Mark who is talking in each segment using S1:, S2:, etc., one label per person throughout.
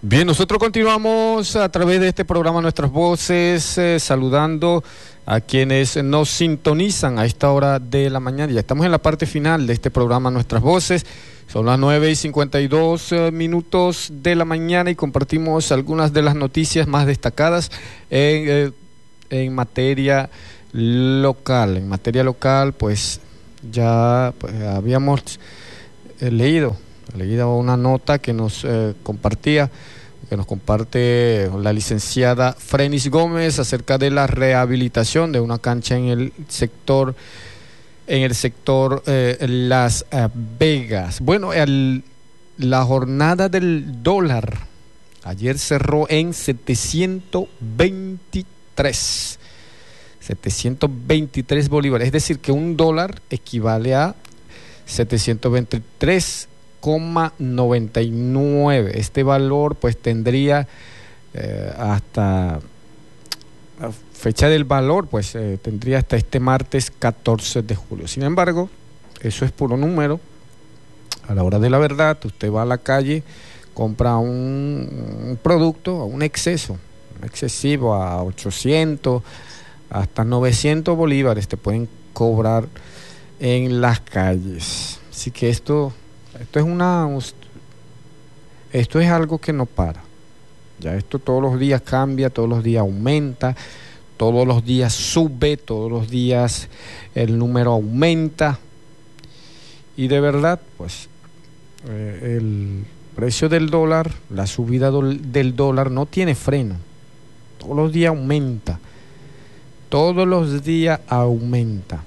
S1: Bien, nosotros continuamos a través de este programa Nuestras Voces, saludando a quienes nos sintonizan a esta hora de la mañana. Ya estamos en la parte final de este programa Nuestras Voces. Son las 9:52 de la mañana y compartimos algunas de las noticias más destacadas en materia local. En materia local, pues ya habíamos leído una nota que nos comparte la licenciada Frenis Gómez acerca de la rehabilitación de una cancha en el sector Las Vegas. Bueno, la jornada del dólar ayer cerró en 723 bolívares, es decir, que un dólar equivale a 723,99. Este valor pues tendría hasta la fecha del valor, pues tendría hasta este martes 14 de julio. Sin embargo, eso es puro número. A la hora de la verdad, usted va a la calle, compra un producto, un excesivo a 800, hasta 900 bolívares te pueden cobrar en las calles. Así que esto es algo que no para. Ya esto todos los días cambia, todos los días aumenta, todos los días sube, todos los días el número aumenta. Y de verdad, pues el precio del dólar, la subida del dólar no tiene freno. Todos los días aumenta. Todos los días aumenta.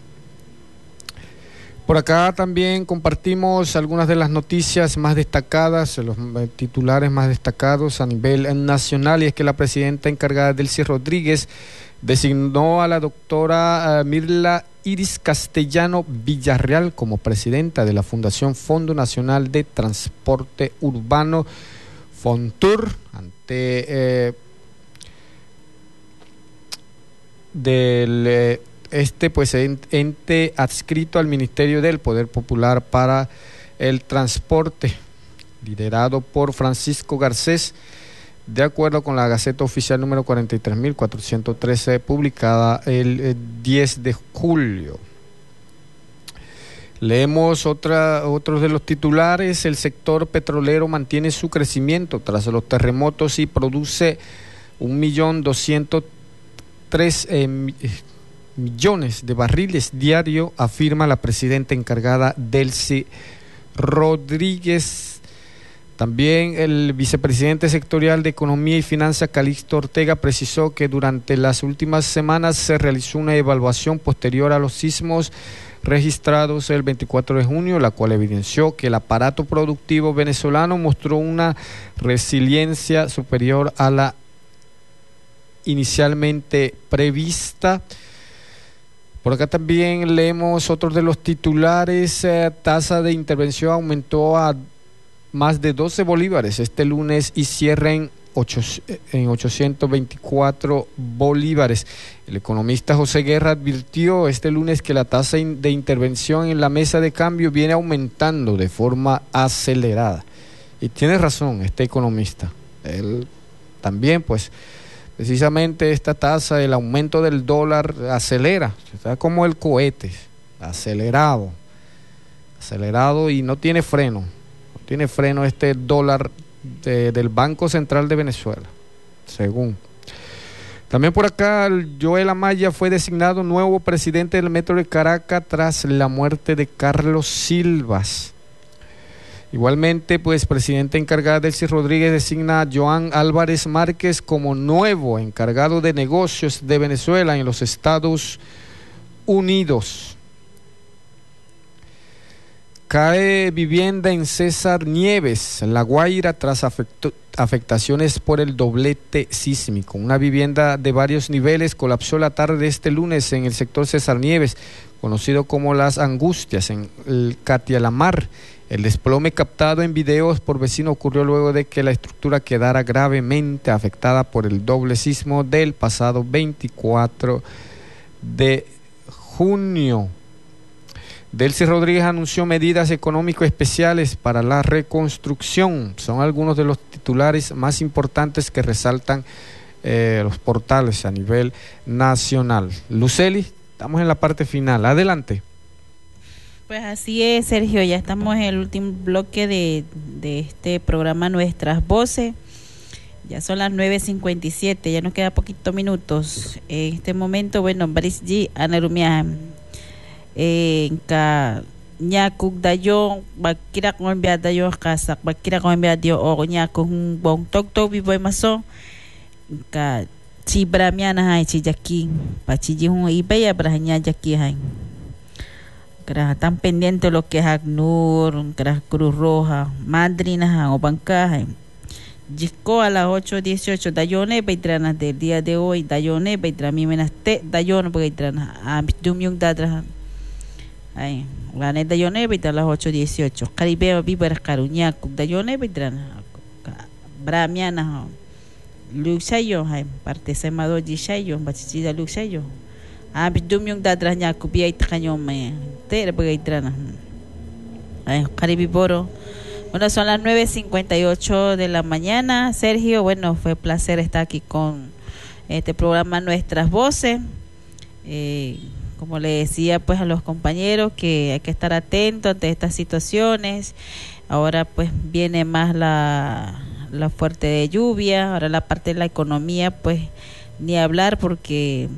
S1: Por acá también compartimos algunas de las noticias más destacadas, los titulares más destacados a nivel nacional, y es que la presidenta encargada, Delcy Rodríguez, designó a la doctora Mirla Iris Castellano Villarreal como presidenta de la Fundación Fondo Nacional de Transporte Urbano, FONTUR, ante ente adscrito al Ministerio del Poder Popular para el Transporte, liderado por Francisco Garcés, de acuerdo con la Gaceta Oficial número 43.413, publicada el 10 de julio. Leemos otros de los titulares. El sector petrolero mantiene su crecimiento tras los terremotos y produce 1.203.000 millones de barriles diario, afirma la presidenta encargada Delcy Rodríguez. También el vicepresidente sectorial de Economía y Finanzas, Calixto Ortega, precisó que durante las últimas semanas se realizó una evaluación posterior a los sismos registrados el 24 de junio, la cual evidenció que el aparato productivo venezolano mostró una resiliencia superior a la inicialmente prevista. Por acá también leemos otros de los titulares. Tasa de intervención aumentó a más de 12 bolívares este lunes y cierra en 824 bolívares. El economista José Guerra advirtió este lunes que la tasa de intervención en la mesa de cambio viene aumentando de forma acelerada. Y tiene razón este economista. Él también, pues, precisamente esta tasa, el aumento del dólar acelera, está como el cohete, acelerado y no tiene freno este dólar del Banco Central de Venezuela, según. También por acá, Joel Amaya fue designado nuevo presidente del Metro de Caracas tras la muerte de Carlos Silvas. Igualmente, pues, presidenta encargada Delcy Rodríguez designa a Joan Álvarez Márquez como nuevo encargado de negocios de Venezuela en los Estados Unidos. Cae vivienda en César Nieves, La Guaira, tras afectaciones por el doblete sísmico. Una vivienda de varios niveles colapsó la tarde de este lunes en el sector César Nieves, conocido como Las Angustias, en el Catialamar. El desplome captado en videos por vecinos ocurrió luego de que la estructura quedara gravemente afectada por el doble sismo del pasado 24 de junio. Delcy Rodríguez anunció medidas económico especiales para la reconstrucción. Son algunos de los titulares más importantes que resaltan los portales a nivel nacional. Lucely, estamos en la parte final. Adelante.
S2: Pues así es, Sergio, ya estamos en el último bloque de este programa Nuestras Voces. Ya son las 9:57, ya nos queda poquitos minutos. En este momento, bueno, Baris G, Anarumia, Ka Nyakuk Dayo, Bakira Kombia Dayo Kasak, Bakira Kombia Dio o Nyakuk Bong Tok Tok Biboy Maso, Ka Chibramiana Hai Chijaki, Pachiji Hun Ibeya Brahanya Jaki Hai. Están pendientes lo que es ACNUR, Cruz Roja, Madrina o Bancaje. Disco a las 8:18, Dayone, Beitranas del día de hoy, Dayone, Beitramimenas Te, Dayone, Beitranas, Dumiung Dadra. Ay, Gane Dayone, Beitra a las 8:18. Caribe, Viver, Caruña, Dayone, Beitranas, Bramiana, Luxayo, parte Semado Gishayo, Bachida Luxayo. Dumiung Dadra, Nyakubia y Tañome, Te, Beitranas. Ay, Caribe Boro. Bueno, son las 9:58 de la mañana. Sergio, bueno, fue un placer estar aquí con este programa Nuestras Voces. Como le decía pues a los compañeros que hay que estar atentos ante estas situaciones. Ahora pues viene más la fuerte de lluvia. Ahora la parte de la economía pues ni hablar porque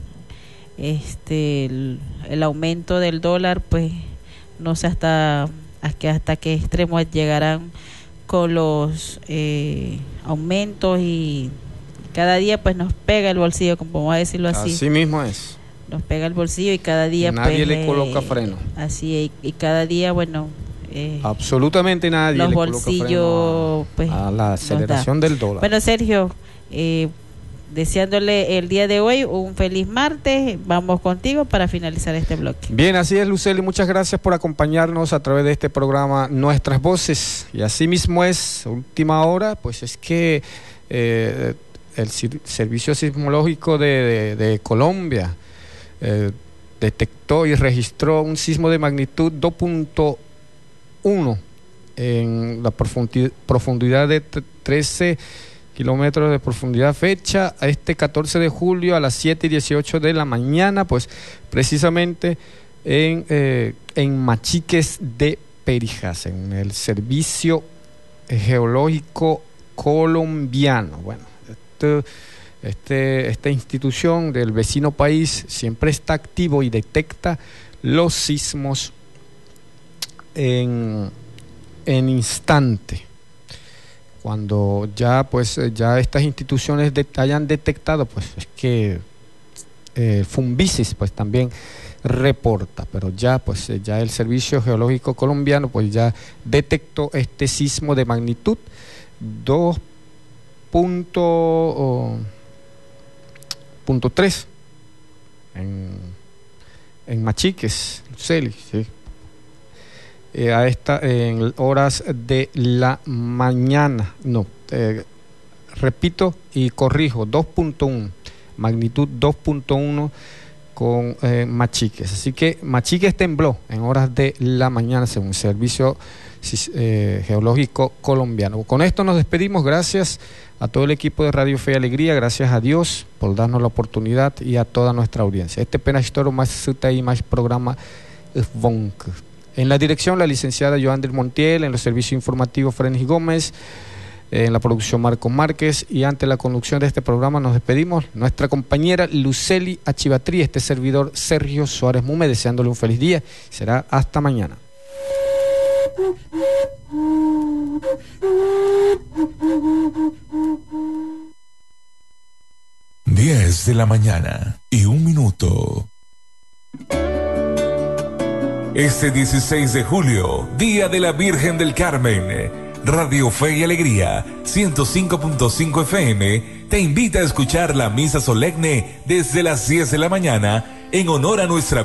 S2: el aumento del dólar pues no sé hasta qué extremos llegarán con los aumentos y cada día pues nos pega el bolsillo, como vamos a decirlo así.
S1: Así mismo es.
S2: Nos pega el bolsillo y cada día
S1: nadie
S2: pues,
S1: le coloca freno.
S2: Así y cada día bueno
S1: absolutamente nadie
S2: los
S1: le coloca freno
S2: pues,
S1: a la aceleración del dólar.
S2: Bueno, Sergio, deseándole el día de hoy un feliz martes. Vamos contigo para finalizar este bloque.
S1: Bien, así es, Lucely, muchas gracias por acompañarnos a través de este programa Nuestras Voces. Y así mismo es, última hora, pues es que el Servicio Sismológico de Colombia detectó y registró un sismo de magnitud 2.1 en la profundidad de 13 kilómetros de profundidad, fecha este 14 de julio a las 7:18 de la mañana, pues precisamente en Machiques de Perijas, en el Servicio Geológico Colombiano. Bueno, esta institución del vecino país siempre está activo y detecta los sismos en instante. Cuando ya estas instituciones hayan detectado, pues es que Fumbisis pues también reporta, pero ya el Servicio Geológico Colombiano pues ya detectó este sismo de magnitud 2.3 en Machiques, Lucely, sí. En horas de la mañana, repito y corrijo, 2.1, magnitud 2.1 con Machiques. Así que Machiques tembló en horas de la mañana según el Servicio Geológico Colombiano. Con esto nos despedimos. Gracias a todo el equipo de Radio Fe y Alegría, gracias a Dios por darnos la oportunidad y a toda nuestra audiencia. Este penastoro más suta y más programa Vonk. En la dirección, la licenciada Joander Montiel, en los servicios informativos, Frenis Gómez, en la producción, Marco Márquez, y ante la conducción de este programa nos despedimos, nuestra compañera Lucely Achivatrí, este servidor Sergio Suárez Mume, deseándole un feliz día. Será hasta mañana.
S3: 10 de la mañana y 1 minuto. Este 16 de julio, Día de la Virgen del Carmen, Radio Fe y Alegría, 105.5 FM, te invita a escuchar la misa solemne desde las 10 de la mañana en honor a nuestra